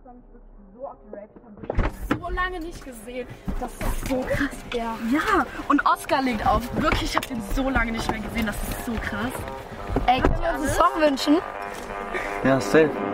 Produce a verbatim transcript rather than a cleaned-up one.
freue mich wirklich so auf die Rave. Ich habe so lange nicht gesehen. Das ist so krass, ja. Ja, und Oscar legt auf. Wirklich, ich habe den so lange nicht mehr gesehen. Das ist so krass. Ey, könnt ihr uns einen Song wünschen? Ja, safe.